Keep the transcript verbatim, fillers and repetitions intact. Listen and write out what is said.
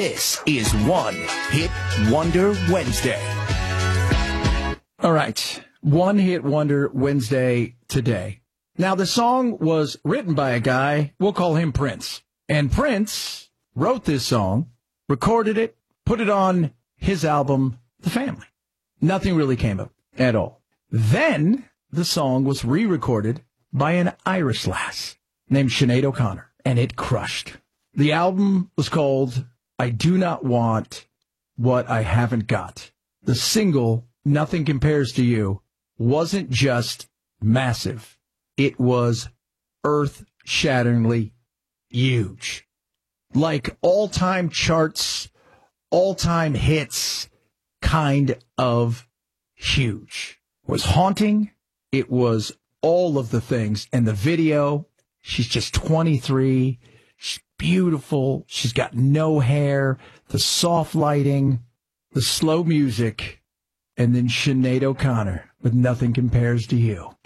This is One Hit Wonder Wednesday. All right. One Hit Wonder Wednesday today. Now, the song was written by a guy, we'll call him Prince. And Prince wrote this song, recorded it, put it on his album, The Family. Nothing really came of it at all. Then the song was re-recorded by an Irish lass named Sinead O'Connor, and it crushed. The album was called I Do Not Want What I Haven't Got. The single, Nothing Compares to You, wasn't just massive. It was earth-shatteringly huge. Like all-time charts, all-time hits, kind of huge. It was haunting. It was all of the things. And the video, she's just twenty-three. She's beautiful. She's got no hair. The soft lighting, the slow music, and then Sinead O'Connor with Nothing Compares to You.